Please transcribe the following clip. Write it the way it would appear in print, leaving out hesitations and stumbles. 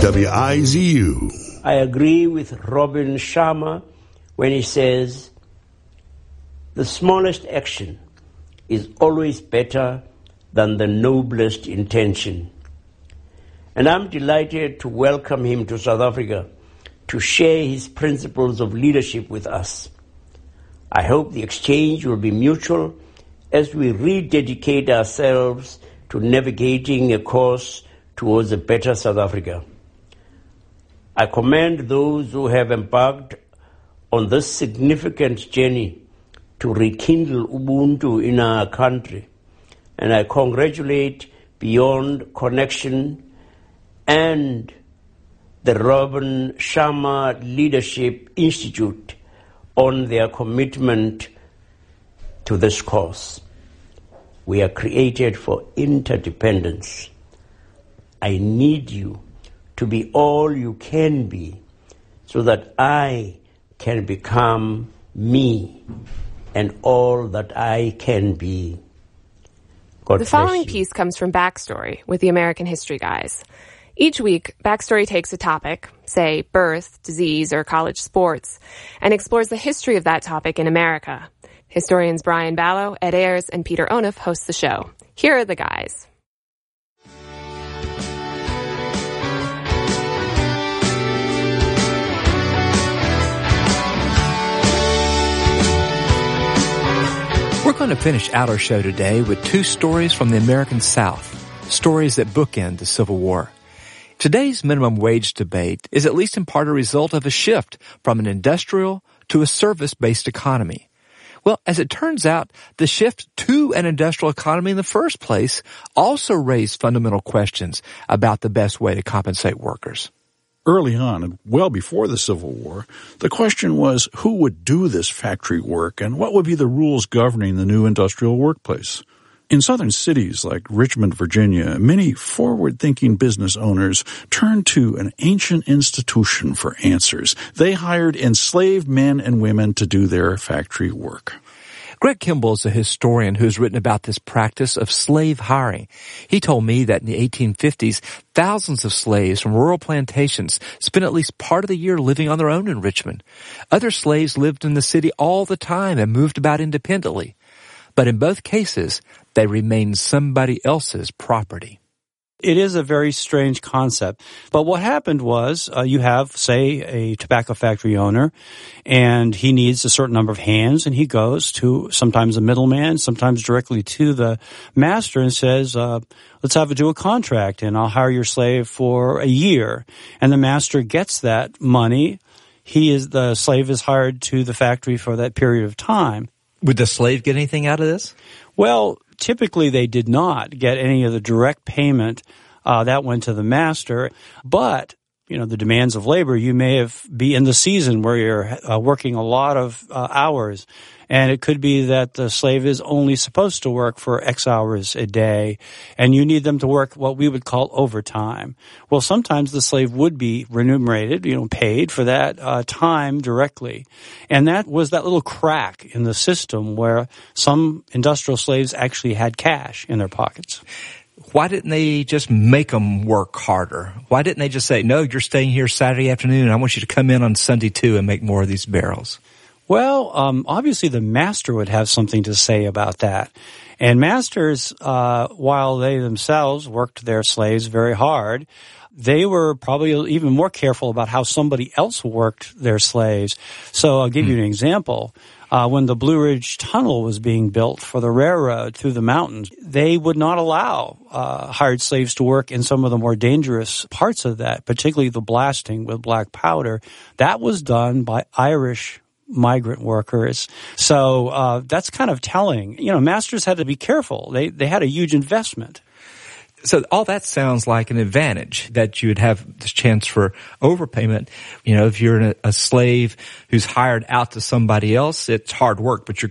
WIZU. I agree with Robin Sharma when he says, the smallest action is always better than the noblest intention. And I'm delighted to welcome him to South Africa to share his principles of leadership with us. I hope the exchange will be mutual as we rededicate ourselves to navigating a course towards a better South Africa. I commend those who have embarked on this significant journey to rekindle Ubuntu in our country, and I congratulate Beyond Connection and the Robin Sharma Leadership Institute on their commitment to this cause. We are created for interdependence. I need you to be all you can be so that I can become me and all that I can be. God the following bless you. piece comes from Backstory with the American History Guys. Each week, Backstory takes a topic, say birth, disease, or college sports, and explores the history of that topic in America. Historians Brian Ballow, Ed Ayers, and Peter Onuf host the show. Here are the guys. We're going to finish out our show today with two stories from the American South, stories that bookend the Civil War. Today's minimum wage debate is at least in part a result of a shift from an industrial to a service-based economy. Well, as it turns out, the shift to an industrial economy in the first place also raised fundamental questions about the best way to compensate workers. Early on, and well before the Civil War, the question was who would do this factory work and what would be the rules governing the new industrial workplace. In southern cities like Richmond, Virginia, many forward-thinking business owners turned to an ancient institution for answers. They hired enslaved men and women to do their factory work. Greg Kimball is a historian who's written about this practice of slave hiring. He told me that in the 1850s, thousands of slaves from rural plantations spent at least part of the year living on their own in Richmond. Other slaves lived in the city all the time and moved about independently. But in both cases, they remained somebody else's property. It is a very strange concept. But what happened was you have, say, a tobacco factory owner, and he needs a certain number of hands, and he goes to sometimes a middleman, sometimes directly to the master and says, let's do a contract, and I'll hire your slave for a year. And the master gets that money. The slave is hired to the factory for that period of time. Would the slave get anything out of this? Well, typically they did not get any of the direct payment that went to the master. But, the demands of labor, you may be in the season where you're working a lot of hours. And it could be that the slave is only supposed to work for X hours a day, and you need them to work what we would call overtime. Well, sometimes the slave would be remunerated, paid for that time directly. And that was that little crack in the system where some industrial slaves actually had cash in their pockets. Why didn't they just make them work harder? Why didn't they just say, no, you're staying here Saturday afternoon, and I want you to come in on Sunday too and make more of these barrels? Well, obviously the master would have something to say about that. And masters, while they themselves worked their slaves very hard, they were probably even more careful about how somebody else worked their slaves. So I'll give you an example. When the Blue Ridge Tunnel was being built for the railroad through the mountains, they would not allow hired slaves to work in some of the more dangerous parts of that, particularly the blasting with black powder. That was done by Irish migrant workers. So that's kind of telling. Masters had to be careful. They had a huge investment. So all that sounds like an advantage, that you would have this chance for overpayment. If you're a slave who's hired out to somebody else, it's hard work, but you're